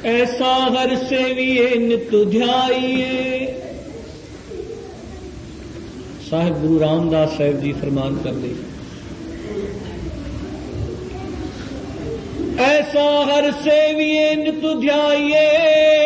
ऐसा हर सेविए नित ध्याइए। साहिब गुरु रामदास साहिब जी फरमान कर दे, ऐसा हर सेविए नित ध्याइए